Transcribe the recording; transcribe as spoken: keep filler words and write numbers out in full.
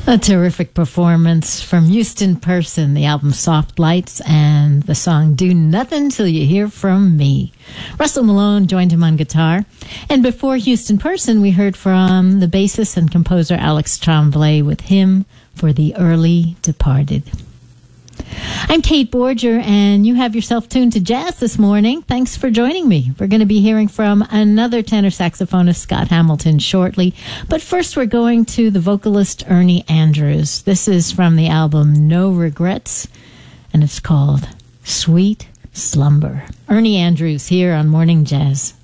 A terrific performance from Houston Person, the album Soft Lights, and the song Do Nothing Till You Hear From Me. Russell Malone joined him on guitar. And before Houston Person, we heard from the bassist and composer Alex Tremblay with Hymn for the Early Departed. I'm Kate Borger, and you have yourself tuned to jazz this morning. Thanks for joining me. We're going to be hearing from another tenor saxophonist, Scott Hamilton, shortly. But first, we're going to the vocalist Ernie Andrews. This is from the album No Regrets, and it's called Sweet Slumber. Ernie Andrews here on Morning Jazz.